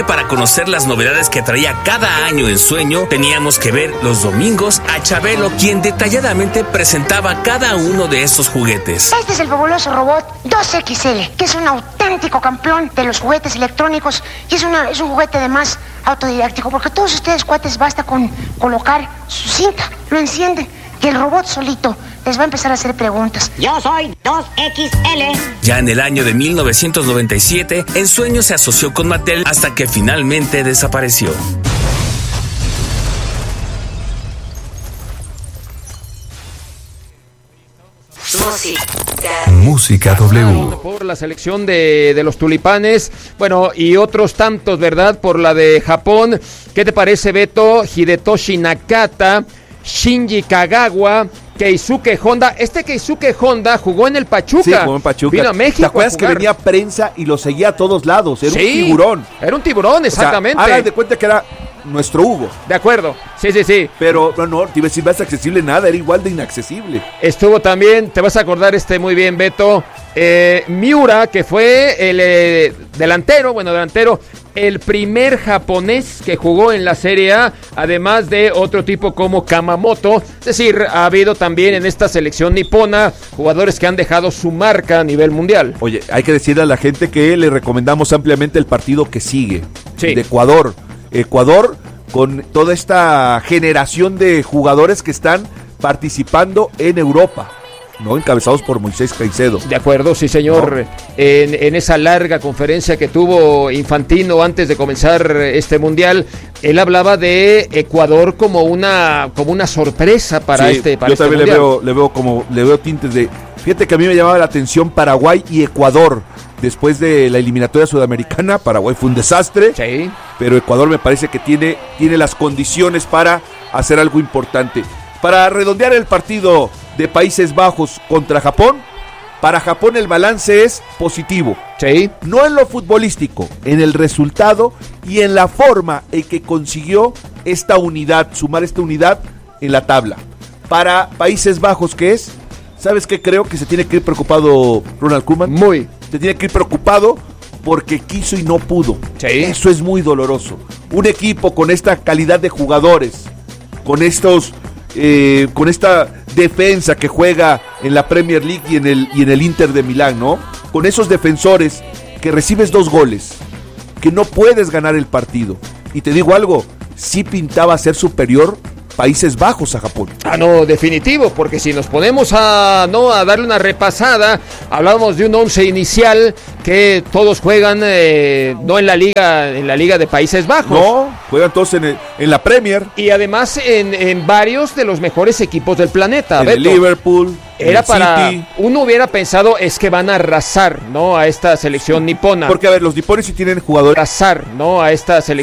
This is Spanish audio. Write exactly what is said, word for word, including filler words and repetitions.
Para conocer las novedades que traía cada año en Sueño, teníamos que ver los domingos a Chabelo, quien detalladamente presentaba cada uno de estos juguetes. Este es el fabuloso robot dos equis ele, que es un auténtico campeón de los juguetes electrónicos y es, una, es un juguete además autodidáctico, porque todos ustedes, cuates, basta con colocar su cinta, lo encienden y el robot solito les va a empezar a hacer preguntas. Yo soy dos equis ele. Ya en el año de mil novecientos noventa y siete, Ensueño se asoció con Mattel hasta que finalmente desapareció. Música. Música W. Por la selección de, de los Tulipanes, bueno, y otros tantos, ¿verdad? Por la de Japón. ¿Qué te parece, Beto? Hidetoshi Nakata, Shinji Kagawa, Keisuke Honda. Este Keisuke Honda jugó en el Pachuca. Sí, jugó en Pachuca. Vino a México. ¿Te acuerdas que venía prensa y lo seguía a todos lados? Era sí, un tiburón. Era un tiburón, exactamente. O sea, hagan de cuenta que era nuestro Hugo. De acuerdo, sí, sí, sí. Pero no, no, te iba a decir más accesible nada, era igual de inaccesible. Estuvo también, te vas a acordar este muy bien, Beto, eh, Miura, que fue el eh, delantero, bueno, delantero, el primer japonés que jugó en la Serie A, además de otro tipo como Kamamoto. Es decir, ha habido también en esta selección nipona jugadores que han dejado su marca a nivel mundial. Oye, hay que decirle a la gente que le recomendamos ampliamente el partido que sigue, sí, de Ecuador. Ecuador con toda esta generación de jugadores que están participando en Europa, ¿no? Encabezados por Moisés Caicedo. De acuerdo, sí, señor. ¿No? En, en esa larga conferencia que tuvo Infantino antes de comenzar este mundial, él hablaba de Ecuador como una como una sorpresa para sí, este para yo este también mundial. le veo le veo como le veo tintes de, fíjate que a mí me llamaba la atención Paraguay y Ecuador. Después de la eliminatoria sudamericana, Paraguay fue un desastre, sí, pero Ecuador me parece que tiene, tiene las condiciones para hacer algo importante. Para redondear el partido de Países Bajos contra Japón, para Japón el balance es positivo. Sí. No en lo futbolístico, en el resultado y en la forma en que consiguió esta unidad, sumar esta unidad en la tabla. Para Países Bajos, ¿qué es? ¿Sabes qué? Creo que se tiene que ir preocupado Ronald Koeman. Muy. Se tiene que ir preocupado porque quiso y no pudo. Sí. Eso es muy doloroso. Un equipo con esta calidad de jugadores, con estos, eh, con esta defensa que juega en la Premier League y en el y en el Inter de Milán, ¿no? Con esos defensores que recibes dos goles, que no puedes ganar el partido. Y te digo algo, sí pintaba ser superior Países Bajos a Japón. Ah, no, definitivo, porque si nos ponemos a no a darle una repasada, hablábamos de un once inicial que todos juegan eh, no en la liga en la liga de Países Bajos. No, juegan todos en, el, en la Premier. Y además en, en varios de los mejores equipos del planeta. En el Liverpool. Era para, City. Uno hubiera pensado es que van a arrasar, ¿no? A esta selección nipona. Porque a ver, los nipones sí tienen jugadores. Arrasar, ¿no? A esta selección.